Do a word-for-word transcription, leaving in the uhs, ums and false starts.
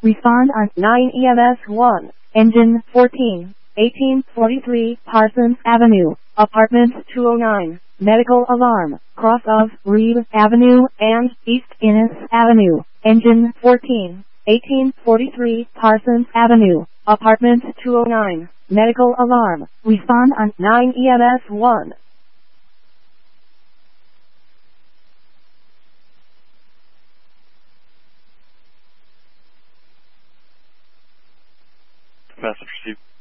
Respond on nine E M S one. Engine fourteen. eighteen forty-three Parsons Avenue, Apartment two oh nine. Medical alarm, cross of Reed Avenue and East Innes Avenue. Engine fourteen. eighteen forty-three Parsons Avenue, Apartment two oh nine. Medical alarm. Respond on nine E M S one. Message received.